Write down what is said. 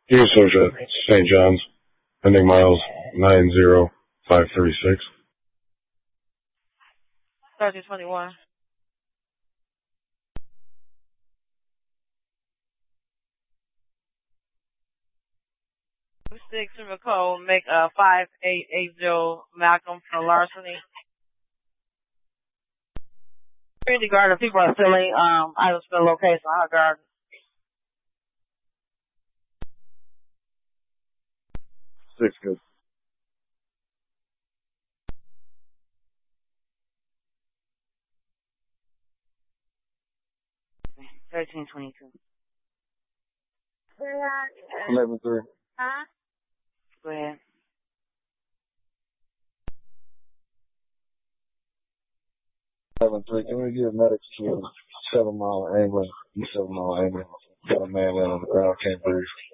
Research at St. John's, pending miles 90536. 1321. 6 Code, make 5880 Malcolm for larceny. Security guard, if people are stealing items for the location, I'll guard. Six good. Okay. 1322. 11-3. Go ahead. Can we give medics to 7 Mile ambulance? 7 Mile ambulance. Got a man laying on the ground, can't breathe.